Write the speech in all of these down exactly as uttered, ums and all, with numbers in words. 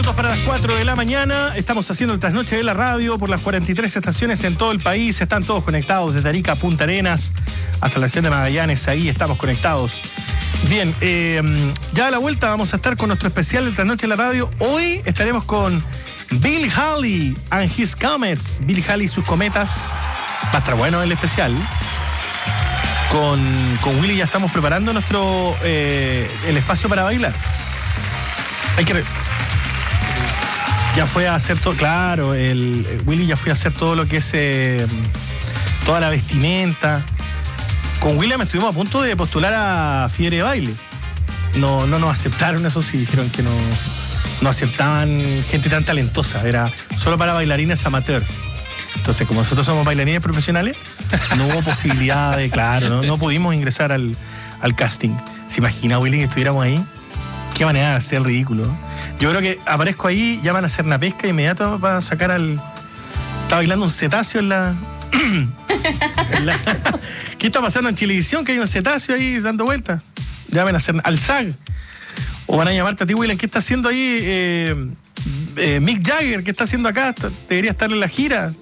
Para las cuatro de la mañana, estamos haciendo el trasnoche de la radio por las cuarenta y tres estaciones en todo el país. Están todos conectados desde Arica a Punta Arenas hasta la región de Magallanes. Ahí estamos conectados. Bien, eh, ya a la vuelta vamos a estar con nuestro especial del trasnoche de la radio. Hoy estaremos con Bill Haley and his comets. Bill Haley y sus cometas. Va a estar bueno el especial. Con, con Willy ya estamos preparando nuestro eh, el espacio para bailar. Hay que... Re- Ya fue a hacer todo, claro, el, el Willy ya fue a hacer todo lo que es eh, toda la vestimenta. Con William estuvimos a punto de postular a Fiebre de Baile. No, no nos aceptaron, eso sí, dijeron que no, no aceptaban gente tan talentosa, era solo para bailarines amateur. Entonces, como nosotros somos bailarines profesionales, no hubo posibilidad de, claro, no, no pudimos ingresar al, al casting. ¿Se imagina, Willy, que estuviéramos ahí? Qué manera de hacer el ridículo. Yo creo que aparezco ahí, ya van a hacer una pesca inmediata para sacar al... Está bailando un cetáceo en la... en la... ¿Qué está pasando en Chilevisión? Que hay un cetáceo ahí dando vueltas. Ya van a hacer al S A G. O van a llamarte a ti, William. ¿Qué está haciendo ahí eh, eh, Mick Jagger? ¿Qué está haciendo acá? Debería estar en la gira.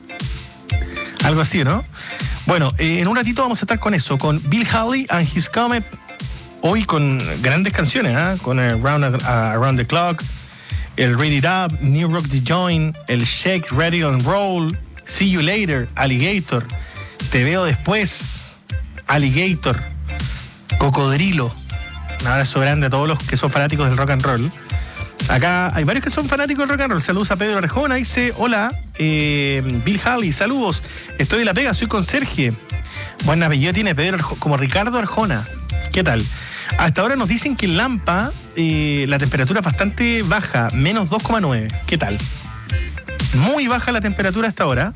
Algo así, ¿no? Bueno, eh, en un ratito vamos a estar con eso, con Bill Haley and his comet. Hoy con grandes canciones, ¿eh? Con el Round, uh, Around the Clock, el Read It Up, New Rock the Joint, el Shake, Ready and Roll, See You Later, Alligator, Te Veo Después, Alligator, Cocodrilo. Un abrazo grande a todos los que son fanáticos del rock and roll. Acá hay varios que son fanáticos del rock and roll. Saludos a Pedro Arjona, dice, hola, eh, Bill Haley, saludos, estoy de La Pega, soy conserje. Buen apellido tiene Pedro Arjona, como Ricardo Arjona. ¿Qué tal? Hasta ahora nos dicen que en Lampa eh, la temperatura es bastante baja, menos dos coma nueve. ¿Qué tal? Muy baja la temperatura hasta ahora.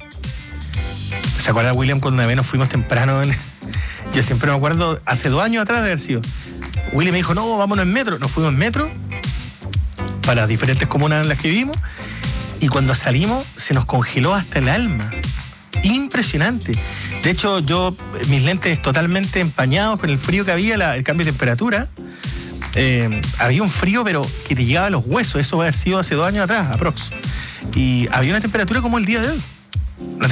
¿Se acuerda, William, cuando menos fuimos temprano? En... Yo siempre me acuerdo, hace dos años atrás de haber sido. William me dijo, no, vámonos en metro. Nos fuimos en metro para las diferentes comunas en las que vivimos y cuando salimos se nos congeló hasta el alma. Impresionante. De hecho, yo, mis lentes totalmente empañados con el frío que había, la, el cambio de temperatura. Eh, había un frío, pero que te llegaba a los huesos. Eso va a haber sido hace dos años atrás, aprox. Y había una temperatura como el día de hoy.